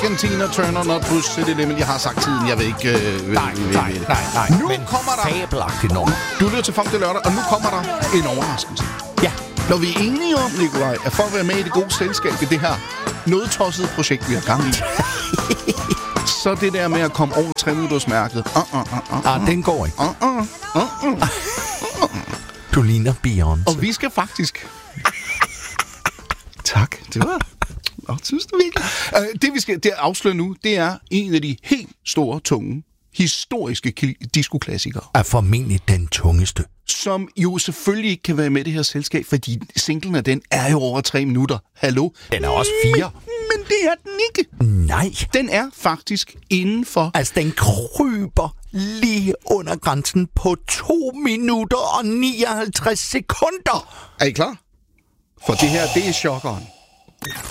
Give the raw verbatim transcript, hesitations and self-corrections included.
Tina Turner, Not Bruce City Lemon. Jeg har sagt tiden, jeg ved ikke... Øh, nej, ved, nej, ved, nej, nej. Nu men kommer der... fabelagtigt nummer. Du lytter til Funk det lørdag, og nu kommer der en overraskelse. Ja. Når vi er enige om, Nikolaj, at for at være med i det gode selskab i det her noget-tossede projekt, vi har gang i, så det der med at komme over tre-minutters-mærket. Uh, uh, uh, uh, Ah, den går ikke. uh, uh, uh, uh. Du ligner Beyoncé. Og vi skal faktisk... Tak, det var... Åh, synes du virkelig? Uh, det, vi skal det afsløre nu, det er en af de helt store, tunge, historiske diskoklassikere. Er formentlig den tungeste. Som jo selvfølgelig ikke kan være med i det her selskab, fordi singlen af den er jo over tre minutter. Hallo? Den er også fire. Men, men det er den ikke. Nej. Den er faktisk inden for... Altså, den kryber lige under grænsen på to minutter og nioghalvtreds sekunder. Er I klar? For det her, det er chokkeren.